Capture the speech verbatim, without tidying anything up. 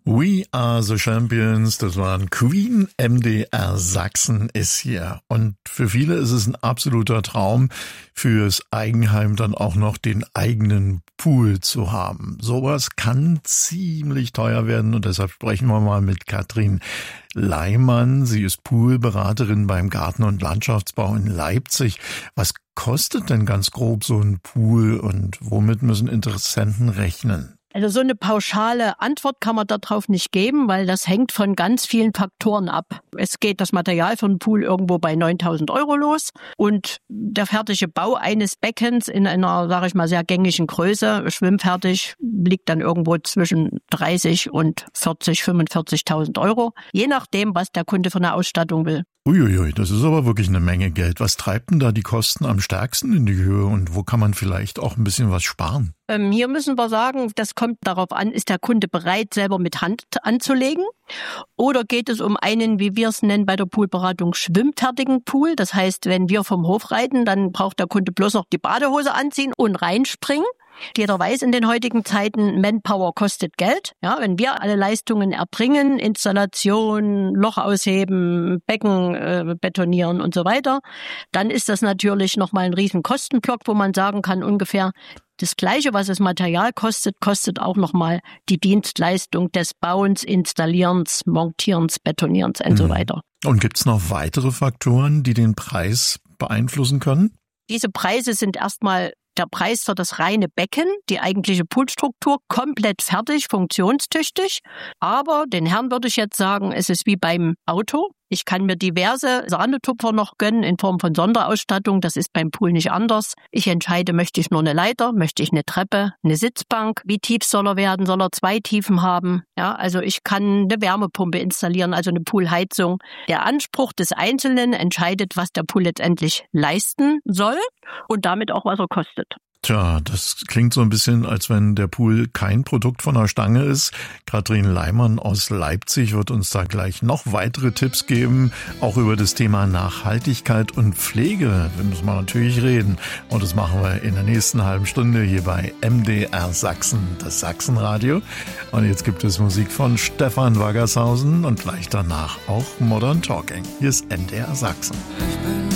We are the champions, das waren Queen. M D R Sachsen ist hier. Und für viele ist es ein absoluter Traum, fürs Eigenheim dann auch noch den eigenen Pool zu haben. Sowas kann ziemlich teuer werden und deshalb sprechen wir mal mit Katrin Leimann. Sie ist Poolberaterin beim Garten- und Landschaftsbau in Leipzig. Was kostet denn ganz grob so ein Pool und womit müssen Interessenten rechnen? Also so eine pauschale Antwort kann man darauf nicht geben, weil das hängt von ganz vielen Faktoren ab. Es geht das Material für einen Pool irgendwo bei neuntausend Euro los und der fertige Bau eines Beckens in einer, sage ich mal, sehr gängigen Größe, schwimmfertig, liegt dann irgendwo zwischen dreißig und vierzig, fünfundvierzigtausend Euro, je nachdem, was der Kunde für eine Ausstattung will. Uiuiui, das ist aber wirklich eine Menge Geld. Was treibt denn da die Kosten am stärksten in die Höhe und wo kann man vielleicht auch ein bisschen was sparen? Ähm, hier müssen wir sagen, das kommt darauf an, ist der Kunde bereit, selber mit Hand anzulegen? Oder geht es um einen, wie wir es nennen bei der Poolberatung, schwimmfertigen Pool? Das heißt, wenn wir vom Hof reiten, dann braucht der Kunde bloß noch die Badehose anziehen und reinspringen. Jeder weiß in den heutigen Zeiten, Manpower kostet Geld. Ja, wenn wir alle Leistungen erbringen, Installation, Loch ausheben, Becken äh, betonieren und so weiter, dann ist das natürlich nochmal ein riesen Kostenblock, wo man sagen kann, ungefähr das Gleiche, was das Material kostet, kostet auch nochmal die Dienstleistung des Bauens, Installierens, Montierens, Betonierens und mhm. so weiter. Und gibt's noch weitere Faktoren, die den Preis beeinflussen können? Diese Preise sind erstmal der Preis für das reine Becken, die eigentliche Poolstruktur, komplett fertig, funktionstüchtig. Aber den Herren würde ich jetzt sagen, es ist wie beim Auto. Ich kann mir diverse Sahnetupfer noch gönnen in Form von Sonderausstattung. Das ist beim Pool nicht anders. Ich entscheide, möchte ich nur eine Leiter, möchte ich eine Treppe, eine Sitzbank. Wie tief soll er werden? Soll er zwei Tiefen haben? Ja, also ich kann eine Wärmepumpe installieren, also eine Poolheizung. Der Anspruch des Einzelnen entscheidet, was der Pool letztendlich leisten soll und damit auch, was er kostet. Tja, das klingt so ein bisschen, als wenn der Pool kein Produkt von der Stange ist. Katrin Leimann aus Leipzig wird uns da gleich noch weitere Tipps geben, auch über das Thema Nachhaltigkeit und Pflege. Da müssen wir natürlich reden. Und das machen wir in der nächsten halben Stunde hier bei M D R Sachsen, das Sachsenradio. Und jetzt gibt es Musik von Stefan Waggershausen und gleich danach auch Modern Talking. Hier ist M D R Sachsen.